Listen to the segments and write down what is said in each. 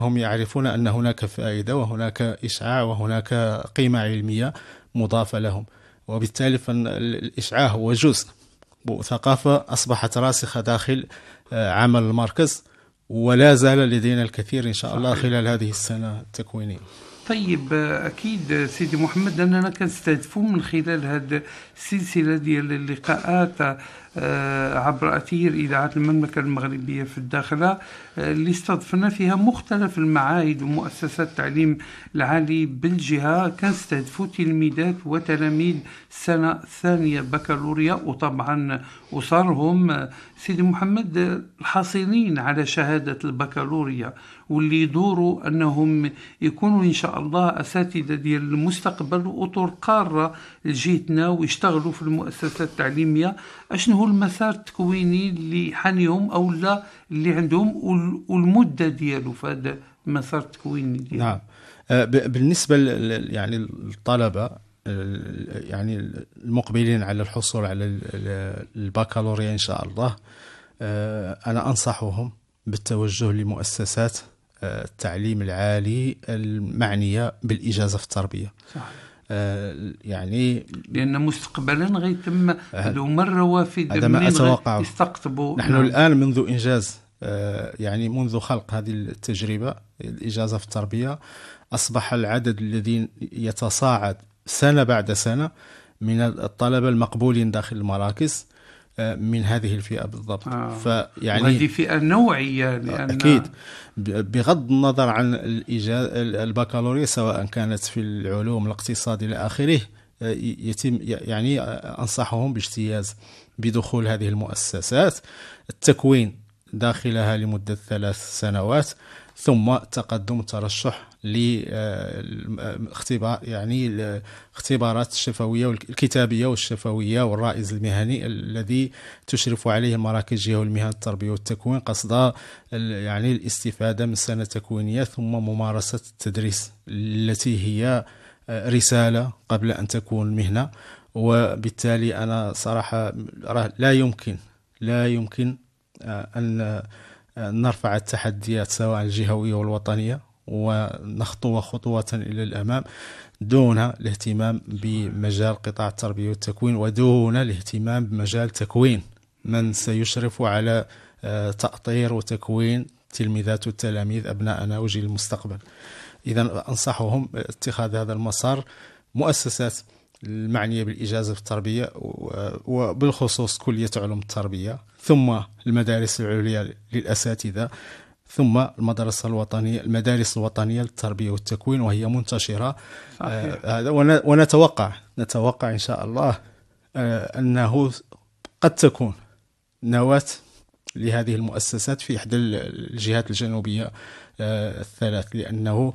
هم يعرفون أن هناك فائدة وهناك إشعاع وهناك قيمة علمية مضافة لهم، وبالتالي فالإشعاع هو جزء وثقافة أصبحت راسخة داخل عمل المركز، ولا زال لدينا الكثير إن شاء الله صحيح. خلال هذه السنة التكوينية. طيب أكيد سيدي محمد أننا كنستهدفوا من خلال هذه السلسلة ديال اللقاءات عبر أثير إذاعة المملكة المغربية في الداخلة اللي استضفنا فيها مختلف المعاهد ومؤسسات التعليم العالي بالجهة، كنستهدفوا تلميذات وتلاميذ السنة الثانية بكالوريا وطبعا أسرهم سيدي محمد الحاصلين على شهادة البكالوريا، واللي يدوروا أنهم يكونوا إن شاء الله أساتذة ديال المستقبل وأطر قارة لجهتنا ويشتغلوا في المؤسسات التعليمية. أشنو هو المسار التكويني اللي حانيهم أو لا اللي عندهم والمدة ديالو في هذا المسار التكويني ديالو؟ نعم. بالنسبة يعني الطلبة يعني المقبلين على الحصول على البكالوريا إن شاء الله، أنا أنصحهم بالتوجه لمؤسسات التعليم العالي المعنية بالإجازة في التربية. صح. يعني لأن مستقبلا غيتم هذوما الروافد هذا ما أتوقع. يستقطبوا. نحن نعم. الآن منذ إنجاز يعني منذ خلق هذه التجربة الإجازة في التربية أصبح العدد الذي يتصاعد سنة بعد سنة من الطلبة المقبولين داخل المراكز من هذه الفئة بالضبط. فيعني هذه فئة نوعية لأن أكيد بغض النظر عن البكالوريا سواء كانت في العلوم الاقتصاد إلى آخره، يتم يعني أنصحهم باجتياز بدخول هذه المؤسسات، التكوين داخلها لمدة 3 سنوات، ثم تقدم الترشح لاختبار يعني الاختبارات الشفوية والكتابية والشفوية والرائز المهني الذي تشرف عليه مراكز الجهة والمهن التربية والتكوين، قصد يعني الاستفادة من سنة تكوينية ثم ممارسة التدريس التي هي رسالة قبل أن تكون مهنة. وبالتالي أنا صراحة لا يمكن أن نرفع التحديات سواء الجهوية والوطنية ونخطو خطوة إلى الأمام دون الاهتمام بمجال قطاع التربية والتكوين ودون الاهتمام بمجال تكوين من سيشرف على تأطير وتكوين تلميذات والتلاميذ أبناءنا وجيل المستقبل. إذا أنصحهم اتخاذ هذا المسار، مؤسسات المعنية بالإجازة في التربية وبالخصوص كلية علوم التربية، ثم المدارس العليا للأساتذة، ثم المدارس الوطنية للتربية والتكوين وهي منتشرة. ونتوقع إن شاء الله أنه قد تكون نواة لهذه المؤسسات في إحدى الجهات الجنوبية الثلاث، لأنه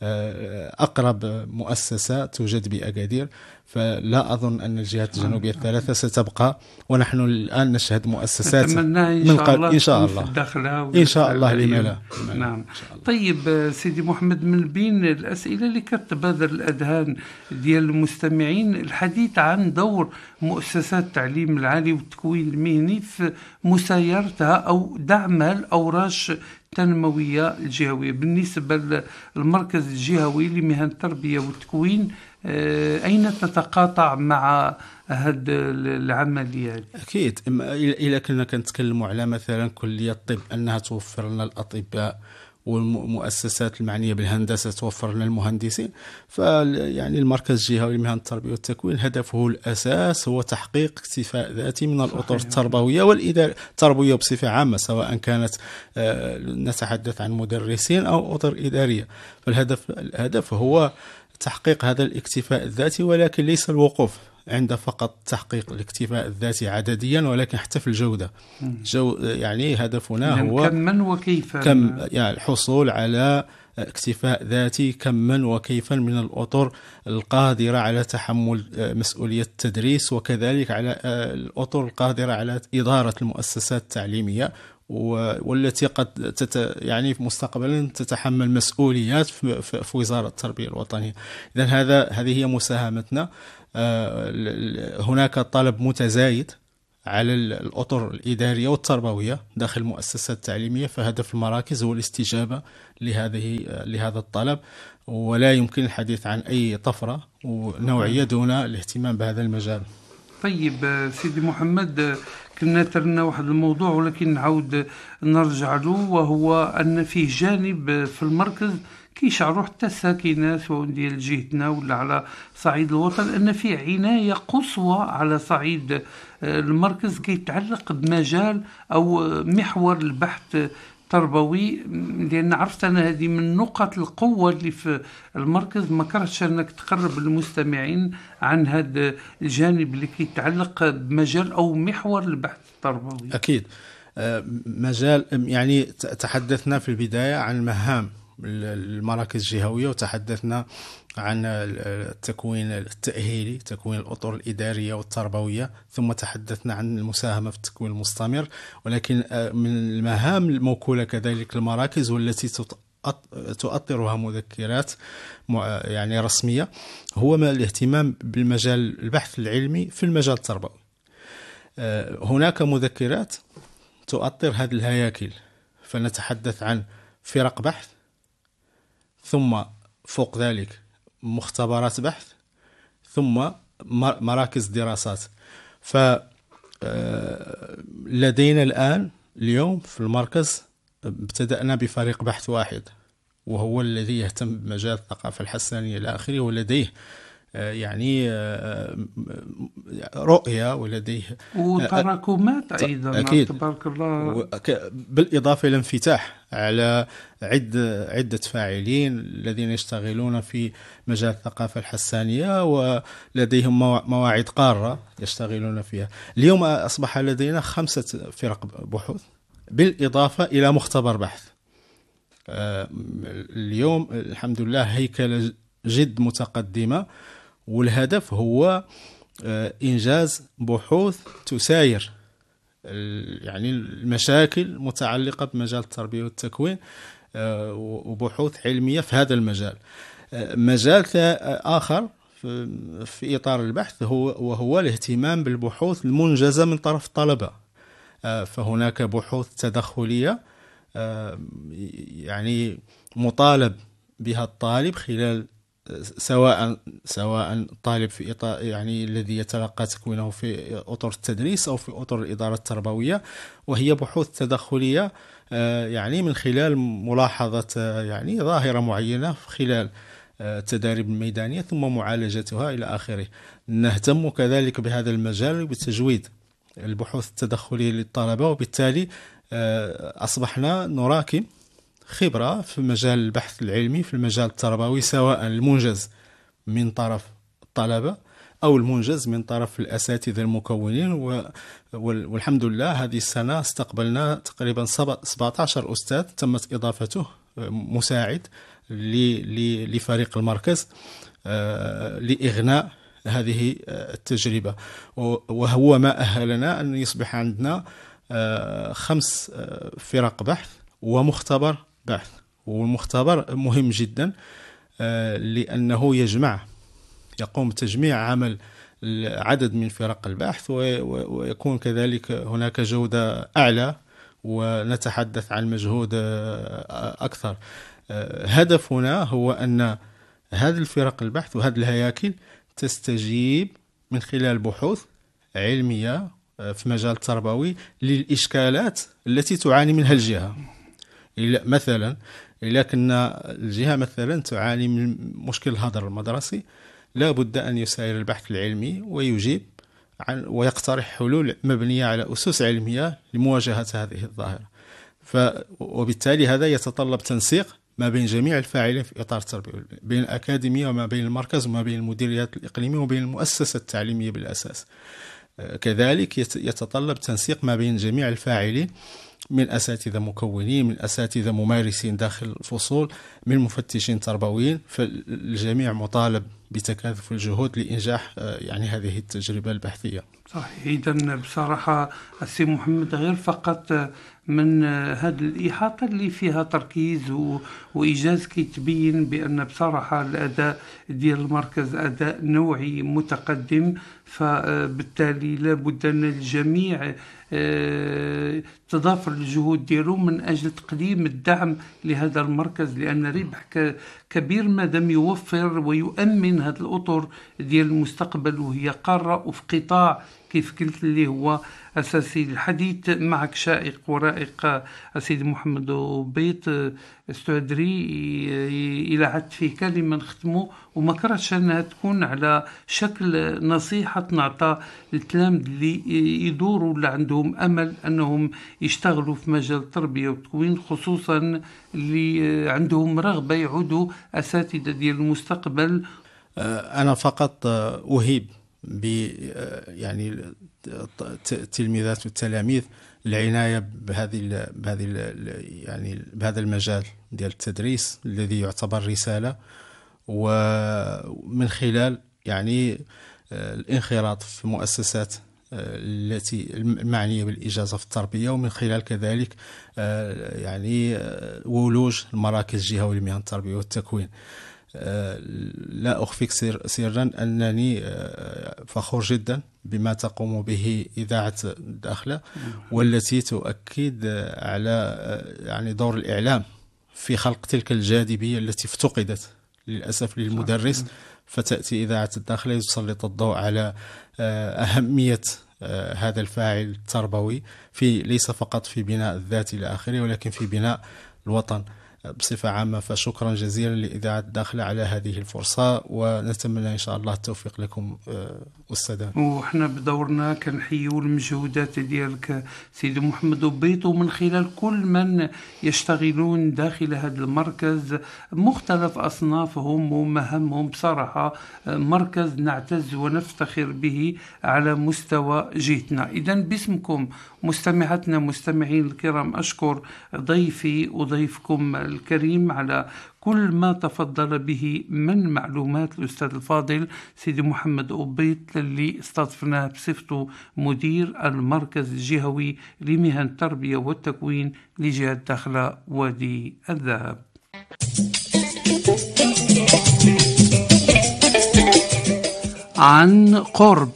أقرب مؤسسة توجد بأكادير، فلا أظن أن الجهات الجنوبية الثلاثة ستبقى، ونحن الآن نشهد مؤسسات إن شاء الله في الداخلة إن شاء الله لما لا. نعم. طيب سيدي محمد، من بين الأسئلة اللي كتبادر الأذهان ديال المستمعين الحديث عن دور مؤسسات التعليم العالي والتكوين المهني في مسايرتها أو دعمها الأوراش التنموية الجهوية. بالنسبة للمركز الجهوي لمهن التربية والتكوين أين تتقاطع مع هذه العملية؟ أكيد إذا كنا كنتكلموا على مثلا كلية الطب أنها توفر لنا الأطباء والمؤسسات المعنية بالهندسة توفر لنا المهندسين، فيعني المركز الجهوي لمهن التربية والتكوين هدفه الأساس هو تحقيق اكتفاء ذاتي من الأطر التربوية والإدارة التربوية بصفة عامة، سواء كانت نتحدث عن مدرسين أو أطر إدارية. فالهدف هو تحقيق هذا الاكتفاء الذاتي، ولكن ليس الوقوف عند فقط تحقيق الاكتفاء الذاتي عدديا، ولكن حتى في الجودة. يعني هدفنا هو كما وكيفا، يعني الحصول على اكتفاء ذاتي كما وكيفا من الأطر القادرة على تحمل مسؤولية التدريس، وكذلك على الأطر القادرة على إدارة المؤسسات التعليمية، والتي قد يعني في مستقبلا تتحمل مسؤوليات في وزارة التربية الوطنية. إذن هذه هي مساهمتنا. هناك طلب متزايد على الأطر الإدارية والتربوية داخل المؤسسات التعليمية، فهدف المراكز هو الاستجابة لهذا الطلب، ولا يمكن الحديث عن أي طفرة ونوعية دون الاهتمام بهذا المجال. طيب سيدي محمد، كنا ترنا واحد الموضوع ولكن نعود نرجع له، وهو أن فيه جانب في المركز كيشعروا حتى الساكنة سواء ديال جهتنا ولا على صعيد الوطن أن فيه عناية قصوى على صعيد المركز كيتعلق بمجال أو محور البحث تربوي. لأن عرفت أنا هذه من نقط القوة اللي في المركز، ما كرهتش أنك تقرب المستمعين عن هذا الجانب اللي كيتعلق بمجال أو محور البحث التربوي. أكيد. مجال يعني تحدثنا في البداية عن مهام المراكز الجهوية، وتحدثنا عن التكوين التأهيلي، تكوين الأطر الإدارية والتربوية، ثم تحدثنا عن المساهمة في التكوين المستمر. ولكن من المهام الموكولة كذلك للمراكز والتي تؤطرها مذكرات يعني رسمية هو الاهتمام بالمجال البحث العلمي في المجال التربوي. هناك مذكرات تؤطر هذه الهياكل، فنتحدث عن فرق بحث، ثم فوق ذلك مختبرات بحث، ثم مراكز دراسات. فلدينا اليوم في المركز ابتدأنا بفريق بحث واحد، وهو الذي يهتم بمجال الثقافة الحسانية إلى آخره، ولديه يعني رؤية ولديه وتراكمات أيضا. أكيد. تبارك الله. بالإضافة إلى انفتاح على عدة فاعلين الذين يشتغلون في مجال الثقافة الحسانية، ولديهم مواعيد قارة يشتغلون فيها. اليوم أصبح لدينا 5 فرق بحوث بالإضافة إلى مختبر بحث. اليوم الحمد لله هيكلة جد متقدمة، والهدف هو إنجاز بحوث تساير يعني المشاكل المتعلقة بمجال التربية والتكوين، وبحوث علمية في هذا المجال. مجال آخر في إطار البحث وهو الاهتمام بالبحوث المنجزة من طرف الطلبة. فهناك بحوث تدخلية يعني مطالب بها الطالب خلال سواء الطالب في إطار يعني الذي يتلقى تكوينه في أطر التدريس أو في أطر الإدارة التربوية، وهي بحوث تدخلية يعني من خلال ملاحظة يعني ظاهرة معينة خلال التدريب الميدانية ثم معالجتها إلى آخره. نهتم كذلك بهذا المجال بتجويد البحوث التدخلية للطلبة، وبالتالي أصبحنا نراكم خبرة في مجال البحث العلمي في المجال التربوي، سواء المنجز من طرف الطلبة أو المنجز من طرف الأساتذة المكونين. والحمد لله هذه السنة استقبلنا تقريبا 17 أستاذ تمت إضافته مساعد لفريق المركز لإغناء هذه التجربة، وهو ما أهلنا أن يصبح عندنا 5 فرق بحث ومختبر بحث. والمختبر مهم جدا لأنه يقوم بتجميع عمل عدد من فرق البحث، ويكون كذلك هناك جودة أعلى ونتحدث عن مجهود أكثر. هدفنا هو أن هذه الفرق البحث وهذه الهياكل تستجيب من خلال بحوث علمية في مجال التربوي للإشكالات التي تعاني منها الجهة. مثلا إذا كنا الجهة مثلا تعاني من مشكل الهدر المدرسي، لا بد أن يساير البحث العلمي ويجيب ويقترح حلول مبنية على أسس علمية لمواجهة هذه الظاهرة. وبالتالي هذا يتطلب تنسيق ما بين جميع الفاعلين في إطار التربية، بين الأكاديمية وما بين المركز وما بين المديريات الإقليمية وبين المؤسسة التعليمية بالأساس. كذلك يتطلب تنسيق ما بين جميع الفاعلين من أساتذة مكونين، من أساتذة ممارسين داخل الفصول، من مفتشين تربويين، فالجميع مطالب بتكاثف الجهود لإنجاح يعني هذه التجربة البحثية. صحيح. إذن بصراحة السي محمد غير فقط من هذه الإحاطة اللي فيها تركيز وإيجاز كيتبين بأن بصراحة الأداء ديال المركز أداء نوعي متقدم. فبالتالي لابد أن الجميع تضافر الجهود ديالو من أجل تقديم الدعم لهذا المركز، لأن ربح كبير مادام يوفر ويؤمن هذه الأطر ديال المستقبل، وهي قارة وفي قطاع كيف قلت اللي هو أساسي. الحديث معك شائق ورائق سيدي محمد وبيت استدري إلى عد فيه كلمة نختمه، وما كرهتش أنها تكون على شكل نصيحة نعطى التلامذ اللي يدوروا اللي عندهم أمل أنهم يشتغلوا في مجال التربية والتكوين، خصوصا اللي عندهم رغبة يعودوا أساتذة ديال المستقبل. أنا فقط أهيب يعني التلميذات والتلاميذ العناية بهذا المجال ديال التدريس الذي يعتبر رسالة، ومن خلال يعني الانخراط في مؤسسات التي المعنية بالإجازة في التربية، ومن خلال كذلك يعني ولوج المراكز الجهوية لمهن التربية والتكوين. لا أخفيك سرا أنني فخور جدا بما تقوم به إذاعة الداخلة، والتي تؤكد على يعني دور الإعلام في خلق تلك الجاذبية التي افتقدت للأسف للمدرس. فتأتي إذاعة الداخلة تسلط الضوء على أهمية هذا الفاعل التربوي ليس فقط في بناء الذات إلى آخره، ولكن في بناء الوطن بصفة عامة. فشكرا جزيلا لإذاعة الداخلة على هذه الفرصة، ونتمنى إن شاء الله التوفيق لكم والسداد. وإحنا بدورنا كنحيو المجهودات ديالك سيدي محمد وبيت، ومن خلال كل من يشتغلون داخل هذا المركز مختلف أصنافهم ومهامهم. بصراحة مركز نعتز ونفتخر به على مستوى جهتنا. إذن باسمكم مستمعاتنا مستمعين الكرام أشكر ضيفي وضيفكم الكريم على كل ما تفضل به من معلومات الأستاذ الفاضل سيدي محمد أبيت، اللي استضفناه بصفته مدير المركز الجهوي لمهن التربية والتكوين لجهة داخلة وادي الذهب. عن قرب،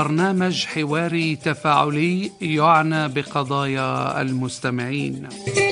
برنامج حواري تفاعلي يعنى بقضايا المستمعين.